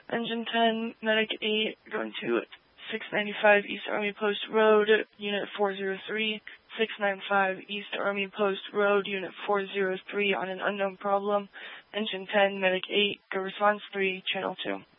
Engine 10, Medic 8, going to 695 East Army Post Road, Unit 403, 695 East Army Post Road, Unit 403 on an unknown problem. Engine 10, Medic 8, go response 3, Channel 2.